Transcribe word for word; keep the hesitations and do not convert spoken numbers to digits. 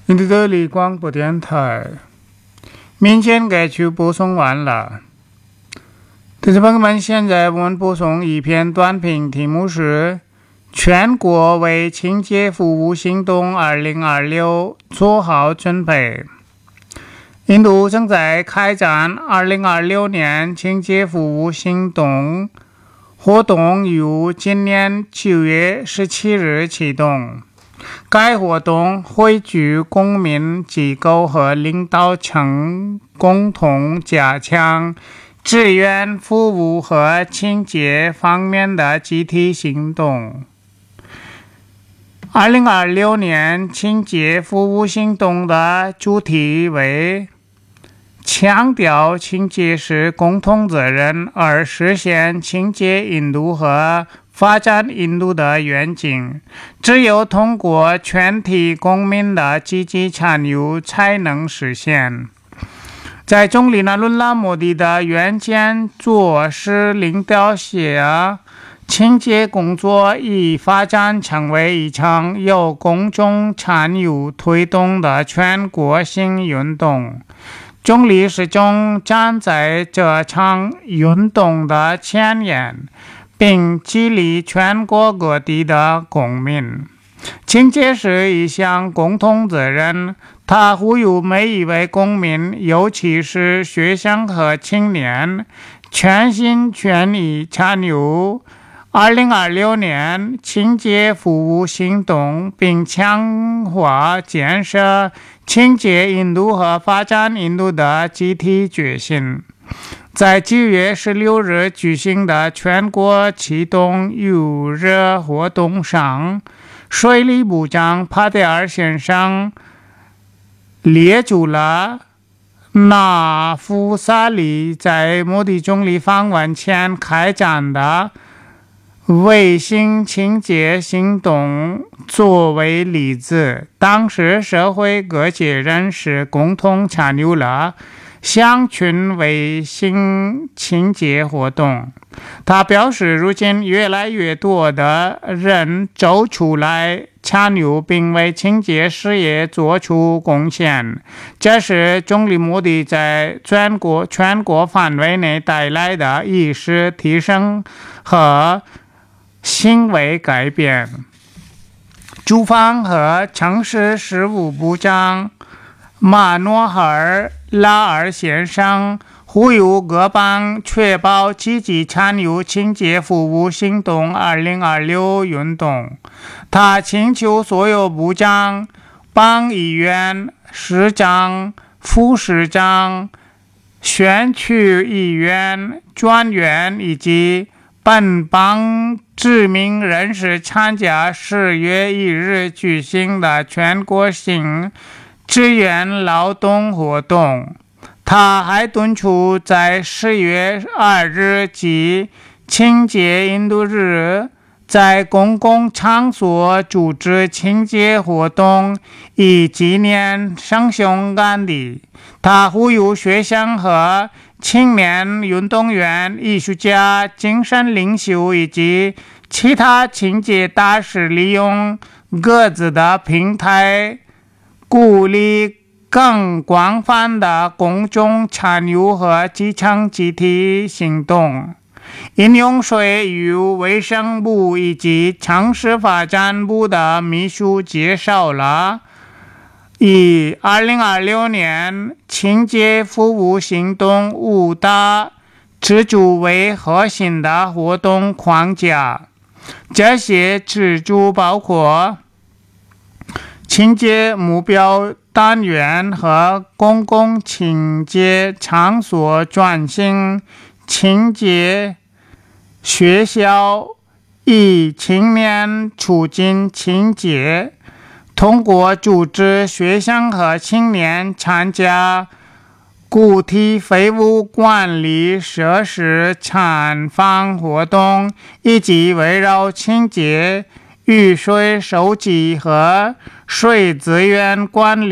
印度德里广播电台，民间歌曲播送完了。听众朋友们，现在我们播送一篇短评，题目是全国为清洁服务行动二零二六做好准备。印度正在开展二零二六年清洁服务行动活动，由今年九月十七日启动。该活动汇聚公民机构和领导层，共同加强志愿服务和清洁方面的集体行动。二零二六年清洁服务行动的主题为强调清洁是共同责任，而实现清洁印度和发展印度的愿景。只有通过全体公民的积极参与，才能实现。在总理纳伦拉莫迪的远见做事领导下，清洁工作已发展成为一场由公众参与推动的全国性运动。总理始终站在这场运动的前沿，并激励全国各地的公民。清洁是一项共同责任，他呼吁每一位公民，尤其是学生和青年，全心全意参与二零二六年清洁服务行动，并强化建设清洁印度和发展印度的集体决心。在九月十六日举行的全国启动预热活动上，水利部长帕特尔先生列举了纳夫萨里在莫迪总理访问前开展的卫星清洁行动作为例子。当时社会各界人士共同参与了乡村卫星清洁活动。他表示，如今越来越多的人走出来参与，并为清洁事业做出贡献，这是总理莫迪在全国全国范围内带来的意识提升和行为改变。住房和城市事务部长马诺哈尔拉尔先生呼吁各邦确保积极参与清洁服务行动二零二六运动。他请求所有部长、邦议员、市长、副市长、选区议员、专员以及本邦知名人士参加十月一日举行的全国性志愿劳动活动。他还敦促在十月二日即清洁印度日在公共场所组织清洁活动，以纪念圣雄甘地。他呼吁学生和青年运动员、艺术家、精神领袖以及其他清洁大使利用各自的平台，鼓励更广泛的公众参与和基层集体行动。饮用水与卫生部以及城市发展部的秘书介绍了以二零二六年清洁服务行动五大支柱为核心的活动框架。这些支柱包括清洁目标单元和公共清洁场所转型、清洁学校以青年促进清洁，通过组织学生和青年参加固体废物管理设施参访活动，以及围绕清洁、雨水收集和水资源管理